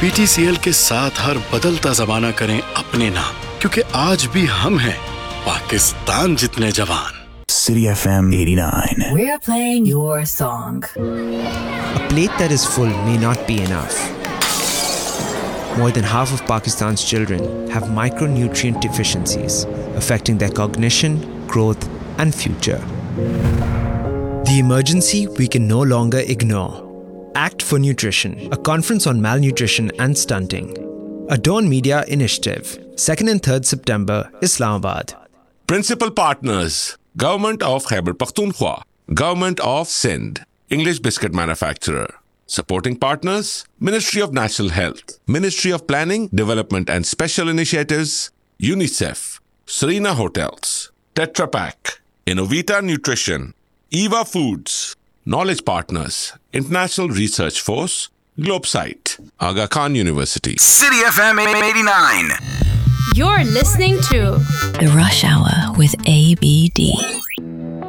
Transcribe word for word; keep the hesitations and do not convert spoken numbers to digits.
बीटीसीएल के साथ हर बदलता जमाना करें अपने नाम, क्योंकि आज भी हम हैं पाकिस्तान जितने जवान। City F M eighty-nine. We're playing your song. A plate that is full may not be enough. More than half of Pakistan's children have micronutrient deficiencies, affecting their cognition, growth, and future. The emergency we can no longer ignore. Act for Nutrition, a conference on malnutrition and stunting. A Dawn Media initiative. second and third September, Islamabad. Principal partners: Government of Khyber Pakhtunkhwa, Government of Sindh, English biscuit manufacturer. Supporting partners: Ministry of National Health, Ministry of Planning, Development and Special Initiatives, UNICEF, Serena Hotels, Tetra Pak, Innovita Nutrition, Eva Foods. Knowledge partners: International Research Force, Globesite, Aga Khan University. City F M eighty-nine. You're listening to The Rush Hour with A B D.